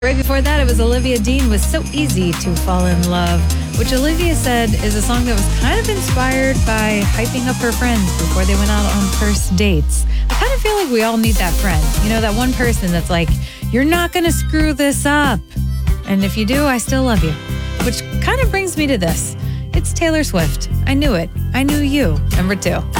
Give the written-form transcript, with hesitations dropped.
Right before that, it was Olivia Dean with So Easy to Fall in Love, which Olivia said is a song that was kind of inspired by hyping up her friends before they went out on first dates. I kind of feel like we all need that friend. You know, that one person that's like, you're not going to screw this up. And if you do, I still love you. Which kind of brings me to this. It's Taylor Swift. I knew it. I knew you. Number 2.